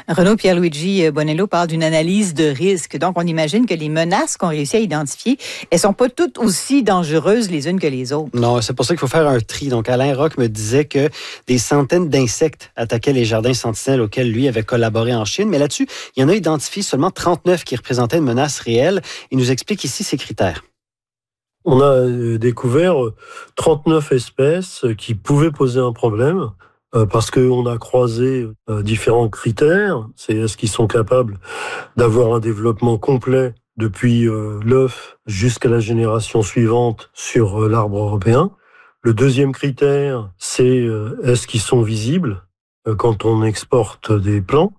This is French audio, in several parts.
Renaud Pierluigi Bonello parle d'une analyse de risque. Donc, on imagine que les menaces qu'on réussit à identifier, elles sont pas toutes aussi dangereuses les unes que les autres. Non, c'est pour ça qu'il faut faire un tri. Donc, Alain Roch me disait que des centaines d'insectes attaquaient les jardins sentinelles auxquels lui avait collaboré en Chine. Mais là-dessus, il y en a identifié seulement 39 qui représentaient une menace réelle. Il nous explique ici ses critères. On a découvert 39 espèces qui pouvaient poser un problème parce qu'on a croisé différents critères. C'est est-ce qu'ils sont capables d'avoir un développement complet depuis l'œuf jusqu'à la génération suivante sur l'arbre européen. Le deuxième critère, c'est est-ce qu'ils sont visibles quand on exporte des plants.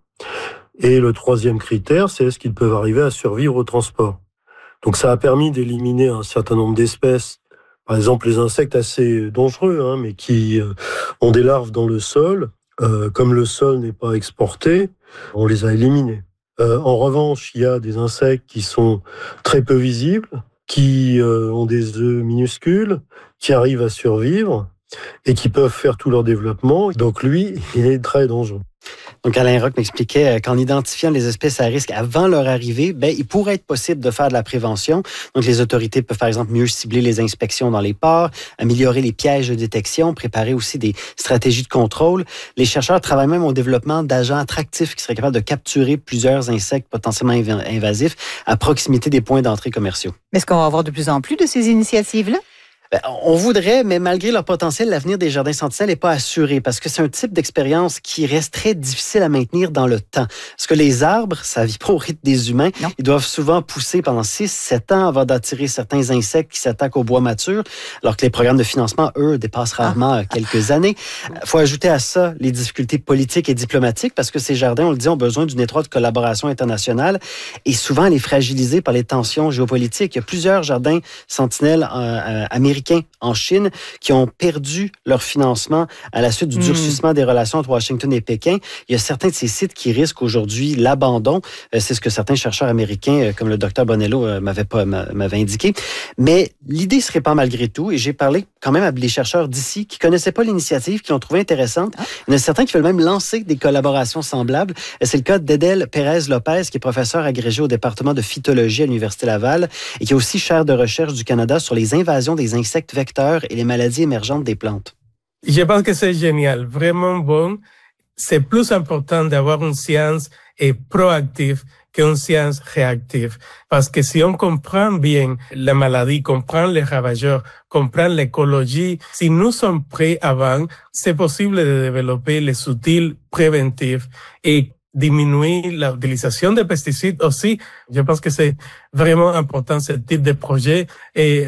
Et le troisième critère, c'est est-ce qu'ils peuvent arriver à survivre au transport. Donc ça a permis d'éliminer un certain nombre d'espèces, par exemple les insectes assez dangereux, mais qui ont des larves dans le sol. Comme le sol n'est pas exporté, on les a éliminés. En revanche, il y a des insectes qui sont très peu visibles, qui ont des œufs minuscules, qui arrivent à survivre et qui peuvent faire tout leur développement. Donc lui, il est très dangereux. Donc, Alain Roch m'expliquait qu'en identifiant les espèces à risque avant leur arrivée, il pourrait être possible de faire de la prévention. Donc, les autorités peuvent, par exemple, mieux cibler les inspections dans les ports, améliorer les pièges de détection, préparer aussi des stratégies de contrôle. Les chercheurs travaillent même au développement d'agents attractifs qui seraient capables de capturer plusieurs insectes potentiellement invasifs à proximité des points d'entrée commerciaux. Est-ce qu'on va avoir de plus en plus de ces initiatives-là? On voudrait, mais malgré leur potentiel, l'avenir des jardins sentinelles n'est pas assuré parce que c'est un type d'expérience qui reste très difficile à maintenir dans le temps. Parce que les arbres, ça vit pas au rythme des humains. Non. Ils doivent souvent pousser pendant 6-7 ans avant d'attirer certains insectes qui s'attaquent au bois mature, alors que les programmes de financement, eux, dépassent rarement quelques années. Il faut ajouter à ça les difficultés politiques et diplomatiques parce que ces jardins, on le dit, ont besoin d'une étroite collaboration internationale et souvent elle est fragilisée par les tensions géopolitiques. Il y a plusieurs jardins sentinelles américains en Chine qui ont perdu leur financement à la suite du durcissement des relations entre Washington et Pékin. Il y a certains de ces sites qui risquent aujourd'hui l'abandon. C'est ce que certains chercheurs américains, comme le docteur Bonello, m'avaient indiqué. Mais l'idée se répand malgré tout et j'ai parlé quand même à des chercheurs d'ici qui connaissaient pas l'initiative, qui l'ont trouvée intéressante. Il y en a certains qui veulent même lancer des collaborations semblables. C'est le cas d'Edel Pérez-Lopez, qui est professeur agrégé au département de phytologie à l'Université Laval et qui est aussi chaire de recherche du Canada sur les invasions des insectes vecteurs et les maladies émergentes des plantes. Je pense que c'est génial, vraiment bon. C'est plus important d'avoir une science proactive qu'une science réactive. Parce que si on comprend bien la maladie, comprend les ravageurs, comprend l'écologie, si nous sommes prêts avant, c'est possible de développer les outils préventifs et diminuer l'utilisation des pesticides aussi. Je pense que c'est vraiment important ce type de projet et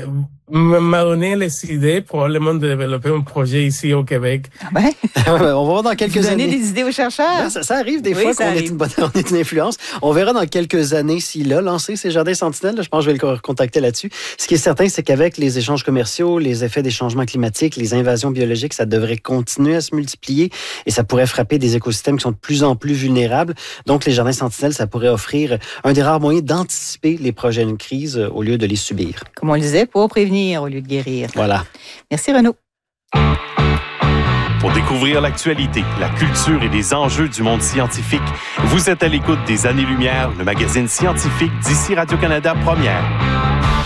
m'a donné les idées probablement de développer un projet ici au Québec. On va voir dans quelques années. Donner des idées aux chercheurs. Non, ça arrive des fois qu'on est une influence. On verra dans quelques années s'il a lancé ces jardins sentinelles. Je pense que je vais le recontacter là-dessus. Ce qui est certain, c'est qu'avec les échanges commerciaux, les effets des changements climatiques, les invasions biologiques, ça devrait continuer à se multiplier et ça pourrait frapper des écosystèmes qui sont de plus en plus vulnérables. Donc, les jardins sentinelles, ça pourrait offrir un des rares moyens d'anticiper les prochaines crises au lieu de les subir. Comme on le disait, pour prévenir au lieu de guérir. Voilà. Merci Renaud. Pour découvrir l'actualité, la culture et les enjeux du monde scientifique, vous êtes à l'écoute des Années-Lumière, le magazine scientifique d'ici Radio-Canada Première.